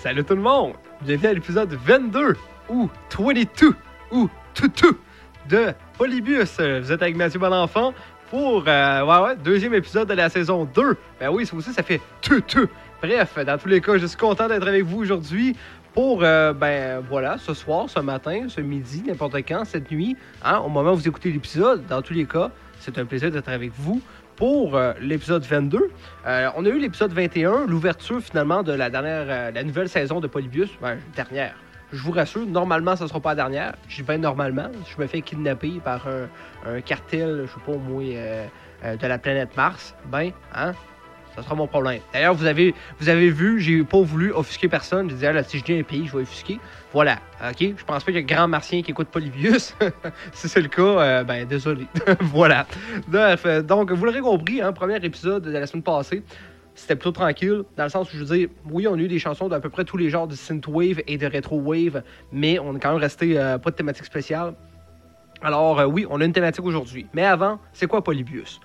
Salut tout le monde! Bienvenue à l'épisode 22 ou 22 ou toutou de Polybus. Vous êtes avec Mathieu Bonenfant pour deuxième épisode de la saison 2. Ben oui, ça aussi, ça fait toutou. Bref, dans tous les cas, je suis content d'être avec vous aujourd'hui pour, ce soir, ce matin, ce midi, n'importe quand, cette nuit, au moment où vous écoutez l'épisode. Dans tous les cas, c'est un plaisir d'être avec vous pour l'épisode 22. On a eu l'épisode 21, l'ouverture finalement de la nouvelle saison de Polybus. Dernière. Je vous rassure, normalement, ça ne sera pas la dernière. Je dis bien normalement. Je me fais kidnapper par un cartel, je sais pas moi, de la planète Mars. Ça sera mon problème. D'ailleurs, vous avez vu, j'ai pas voulu offusquer personne. J'ai dit, si je dis un pays, je vais offusquer. Voilà, OK? Je pense pas qu'il y a grand martien qui écoute Polybius. Si c'est le cas, désolé. Voilà. Donc, vous l'aurez compris, premier épisode de la semaine passée, c'était plutôt tranquille, dans le sens où, je veux dire, oui, on a eu des chansons d'à peu près tous les genres de synthwave et de retro-wave, mais on est quand même resté pas de thématique spéciale. Alors, oui, on a une thématique aujourd'hui. Mais avant, c'est quoi Polybius?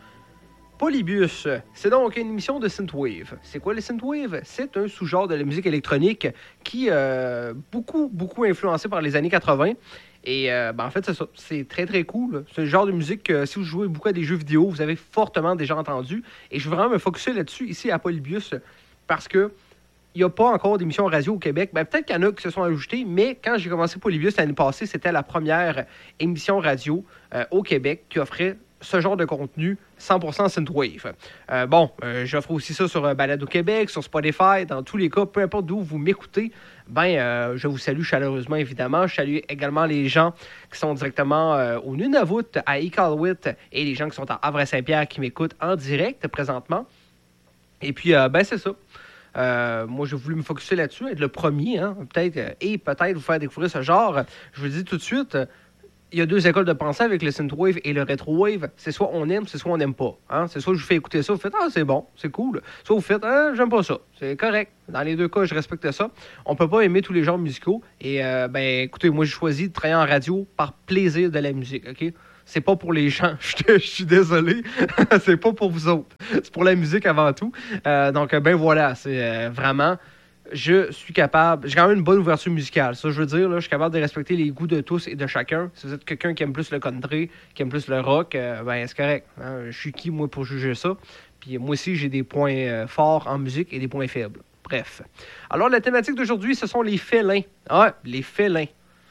Polybus, c'est donc une émission de synthwave. C'est quoi le synthwave? C'est un sous-genre de la musique électronique qui est beaucoup influencé par les années 80. Et en fait, c'est ça. C'est très, très cool. C'est le genre de musique que si vous jouez beaucoup à des jeux vidéo, vous avez fortement déjà entendu. Et je veux vraiment me focusser là-dessus, ici à Polybus, parce que il n'y a pas encore d'émissions radio au Québec. Peut-être qu'il y en a qui se sont ajoutés, mais quand j'ai commencé Polybus l'année passée, c'était la première émission radio au Québec qui offrait ce genre de contenu 100% synthwave. J'offre aussi ça sur Balado Québec, sur Spotify, dans tous les cas, peu importe d'où vous m'écoutez, je vous salue chaleureusement, évidemment. Je salue également les gens qui sont directement au Nunavut, à Iqaluit, et les gens qui sont à Havre-Saint-Pierre qui m'écoutent en direct présentement. Et puis, c'est ça. Moi, j'ai voulu me focusser là-dessus, être le premier, peut-être vous faire découvrir ce genre. Je vous le dis tout de suite, il y a deux écoles de pensée avec le synthwave et le retrowave. C'est soit on aime, c'est soit on n'aime pas. C'est soit je vous fais écouter ça, vous faites « Ah, c'est bon, c'est cool ». Soit vous faites « Ah, j'aime pas ça ». C'est correct. Dans les deux cas, je respecte ça. On peut pas aimer tous les genres musicaux. Et, écoutez, moi, j'ai choisi de travailler en radio par plaisir de la musique, OK? C'est pas pour les gens. Je suis désolé. C'est pas pour vous autres. C'est pour la musique avant tout. Voilà. C'est vraiment... Je suis capable... J'ai quand même une bonne ouverture musicale. Ça, je veux dire, là, je suis capable de respecter les goûts de tous et de chacun. Si vous êtes quelqu'un qui aime plus le country, qui aime plus le rock, c'est correct. Je suis qui, moi, pour juger ça? Puis moi aussi, j'ai des points forts en musique et des points faibles. Bref. Alors, la thématique d'aujourd'hui, ce sont les félins. Les félins.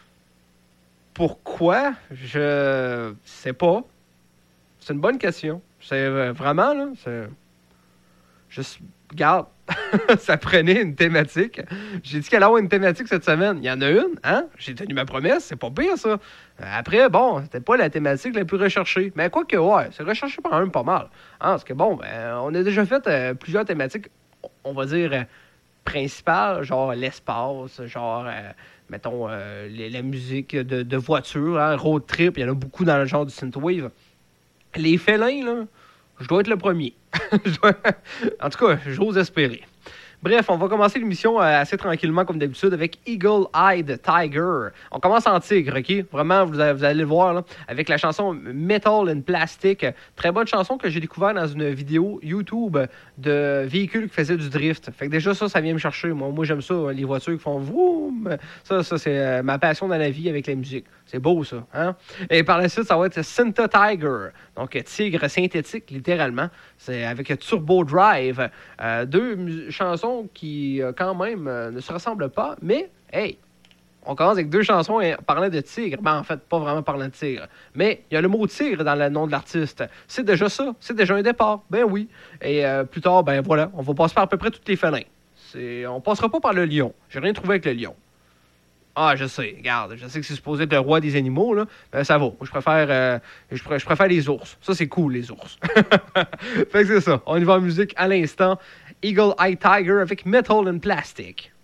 Pourquoi? Je sais pas. C'est une bonne question. C'est vraiment, là, Regarde, ça prenait une thématique. J'ai dit qu'elle allait avoir une thématique cette semaine. Il y en a une, J'ai tenu ma promesse, c'est pas pire, ça. Après, c'était pas la thématique la plus recherchée. Mais quoique, c'est recherché quand même pas mal. Parce que, on a déjà fait plusieurs thématiques, on va dire, principales, genre l'espace, genre, la musique de voiture, road trip, il y en a beaucoup dans le genre du synthwave. Les félins, là, je dois être le premier. En tout cas, j'ose espérer. Bref, on va commencer l'émission assez tranquillement, comme d'habitude, avec Eagle-Eyed Tiger. On commence en tigre, OK? Vraiment, vous allez le voir, là, avec la chanson Metal and Plastic. Très bonne chanson que j'ai découvert dans une vidéo YouTube de véhicules qui faisaient du drift. Fait que déjà, ça vient me chercher. Moi j'aime ça, les voitures qui font vroom. Ça c'est ma passion dans la vie avec la musique. C'est beau, ça, Et par la suite, ça va être Synth Tiger. Donc, tigre synthétique, littéralement. C'est avec Turbo Drive. Deux chansons qui, quand même, ne se ressemblent pas. Mais, hey, on commence avec deux chansons parlant de tigre. En fait, pas vraiment parlant de tigre. Mais il y a le mot tigre dans le nom de l'artiste. C'est déjà ça. C'est déjà un départ. Ben oui. Et plus tard, voilà, on va passer par à peu près tous les félins. On passera pas par le lion. J'ai rien trouvé avec le lion. Je sais, regarde, je sais que c'est supposé être le roi des animaux, là. Ça va. Moi, je préfère les ours. Ça, c'est cool, les ours. Fait que c'est ça. On y va en musique à l'instant. Eagle-Eyed Tiger avec Metal and Plastic.